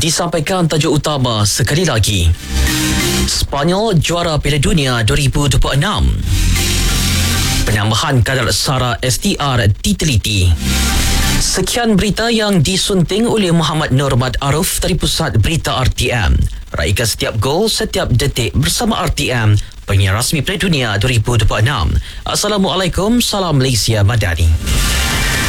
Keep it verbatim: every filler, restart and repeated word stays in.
Disampaikan tajuk utama sekali lagi. Spanyol juara Piala Dunia dua ribu dua puluh enam. Penambahan kadar sara S D R diteliti. Sekian berita yang disunting oleh Muhammad Nurmad Aruf dari Pusat Berita R T M. Raikan setiap gol, setiap detik bersama R T M, penyiar rasmi Piala Dunia dua ribu dua puluh enam. Assalamualaikum, salam Malaysia Madani.